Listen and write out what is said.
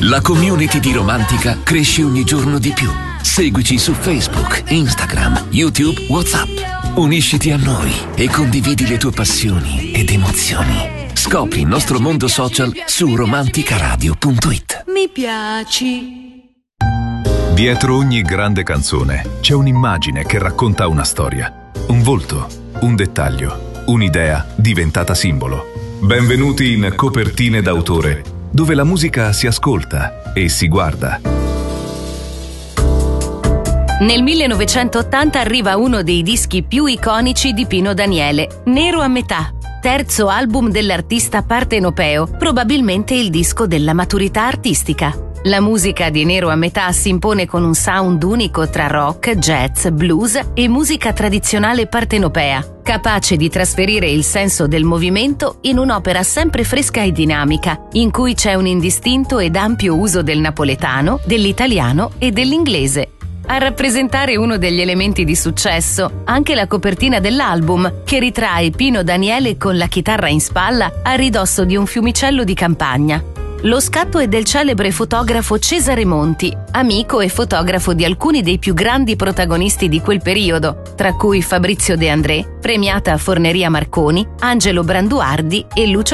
La community di Romantica cresce ogni giorno di più. Seguici su Facebook, Instagram, YouTube, WhatsApp. Unisciti a noi e condividi le tue passioni ed emozioni. Scopri il nostro mondo social su romanticaradio.it. Mi piaci. Dietro ogni grande canzone c'è un'immagine che racconta una storia. Un volto, un dettaglio, un'idea diventata simbolo. Benvenuti in Copertine d'autore, dove la musica si ascolta e si guarda. Nel 1980 arriva uno dei dischi più iconici di Pino Daniele, Nero a metà, terzo album dell'artista partenopeo, probabilmente il disco della maturità artistica. La musica di Nero a metà si impone con un sound unico tra rock, jazz, blues e musica tradizionale partenopea, capace di trasferire il senso del movimento in un'opera sempre fresca e dinamica, in cui c'è un indistinto ed ampio uso del napoletano, dell'italiano e dell'inglese. A rappresentare uno degli elementi di successo, anche la copertina dell'album, che ritrae Pino Daniele con la chitarra in spalla a ridosso di un fiumicello di campagna. Lo scatto è del celebre fotografo Cesare Monti, amico e fotografo di alcuni dei più grandi protagonisti di quel periodo, tra cui Fabrizio De André, premiata Forneria Marconi, Angelo Branduardi e Lucio